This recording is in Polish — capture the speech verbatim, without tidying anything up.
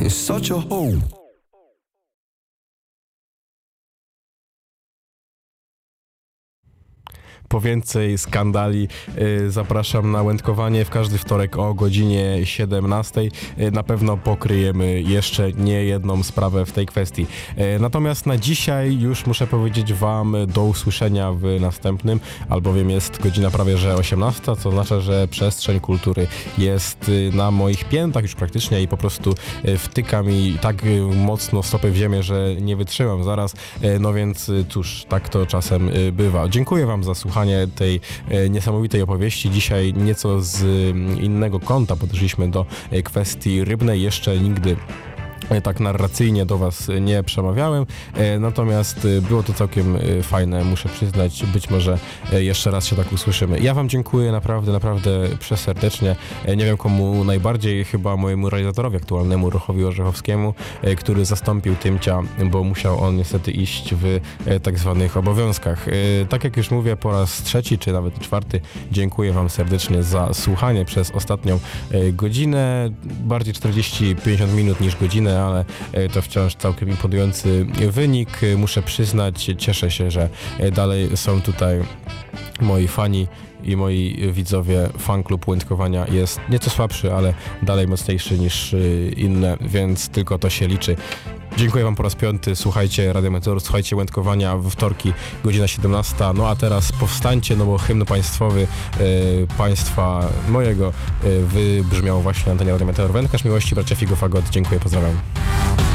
is such a hole. Po więcej skandali y, zapraszam na Łędkowanie w każdy wtorek o godzinie siedemnastej. Y, na pewno pokryjemy jeszcze nie jedną sprawę w tej kwestii. Y, natomiast na dzisiaj już muszę powiedzieć wam do usłyszenia w następnym, albowiem jest godzina prawie że osiemnasta, co oznacza, że przestrzeń kultury jest y, na moich piętach już praktycznie i po prostu y, wtyka mi tak y, mocno stopy w ziemię, że nie wytrzymam zaraz. Y, no więc y, cóż, tak to czasem y, bywa. Dziękuję wam za słuchanie tej e, niesamowitej opowieści. Dzisiaj nieco z e, innego kąta podeszliśmy do e, kwestii rybnej. Jeszcze nigdy tak narracyjnie do was nie przemawiałem, natomiast było to całkiem fajne, muszę przyznać, być może jeszcze raz się tak usłyszymy. Ja wam dziękuję naprawdę, naprawdę przeserdecznie. Nie wiem komu najbardziej, chyba mojemu realizatorowi aktualnemu, Rochowi Orzechowskiemu, który zastąpił Tymcia, bo musiał on niestety iść w tak zwanych obowiązkach. Tak jak już mówię, po raz trzeci, czy nawet czwarty, dziękuję wam serdecznie za słuchanie przez ostatnią godzinę, bardziej czterdzieści pięćdziesiąt minut niż godzinę, ale to wciąż całkiem imponujący wynik. Muszę przyznać, cieszę się, że dalej są tutaj moi fani i moi widzowie. Fanklub Łędkowania jest nieco słabszy, ale dalej mocniejszy niż inne, więc tylko to się liczy. Dziękuję wam po raz piąty, słuchajcie Radio Meteor, słuchajcie Łędkowania we wtorki, godzina siedemnasta. No a teraz powstańcie, no bo hymn państwowy e, państwa mojego e, wybrzmiał właśnie na antenie Radio Meteor. Wędkarz miłości, bracia Figo Fagot. Dziękuję, pozdrawiam.